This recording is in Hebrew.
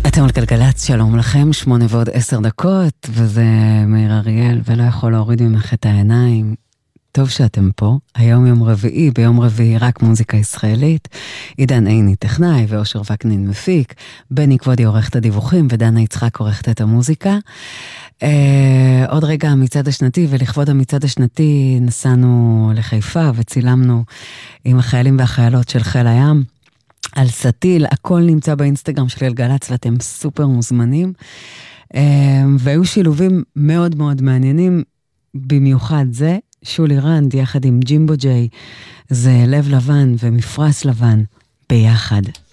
אתם על גלגלצ, שלום לכם, 8:10, וזה מאיר אריאל, ולא יכול להוריד ממך את העיניים. טוב שאתם פה, היום יום רביעי, ביום רביעי רק מוזיקה ישראלית, עידן עיני טכנאי ואושר וקנין מפיק, בני כבודי עורך את הדיווחים ודנה יצחק עורכת את המוזיקה. עוד רגע המצעד השנתי, ולכבוד המצעד השנתי נסענו לחיפה וצילמנו עם החיילים והחיילות של חיל הים, על סטיל, הכל נמצא באינסטגרם של גלגלצ, ואתם סופר מוזמנים, והיו שילובים מאוד מאוד מעניינים, במיוחד זה, שולי רנד יחד עם ג'ימבו ג'יי, זה לב לבן ומפרס לבן ביחד.